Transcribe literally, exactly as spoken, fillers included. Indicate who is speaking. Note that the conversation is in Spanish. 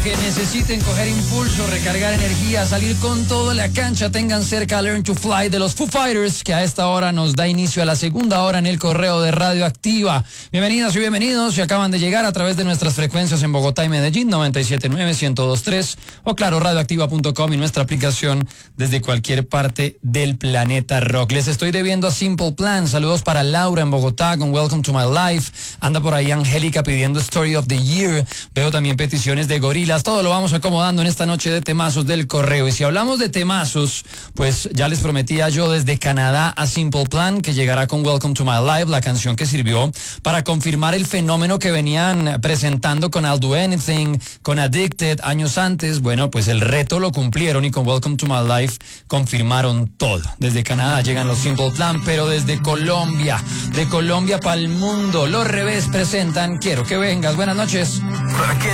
Speaker 1: Que necesiten coger impulso, recargar energía, salir con todo en la cancha, tengan cerca a Learn to Fly de los Foo Fighters, que a esta hora nos da inicio a la segunda hora en el correo de Radioactiva. Bienvenidas y bienvenidos, si acaban de llegar a través de nuestras frecuencias en Bogotá y Medellín, noventa y siete punto nueve, ciento dos punto tres, o claro, radioactiva punto com y nuestra aplicación desde cualquier parte del planeta rock. Les estoy debiendo a Simple Plan, saludos para Laura en Bogotá con Welcome to My Life, anda por ahí Angélica pidiendo Story of the Year, veo también peticiones de Gorila. Todo lo vamos acomodando en esta noche de temazos del correo. Y si hablamos de temazos, pues ya les prometía yo desde Canadá a Simple Plan, que llegará con Welcome to My Life, la canción que sirvió para confirmar el fenómeno que venían presentando con I'll Do Anything, con Addicted años antes. Bueno, pues el reto lo cumplieron y con Welcome to My Life confirmaron todo. Desde Canadá llegan los Simple Plan, pero desde Colombia, de Colombia para el mundo, los Revés presentan Quiero que vengas. Buenas noches.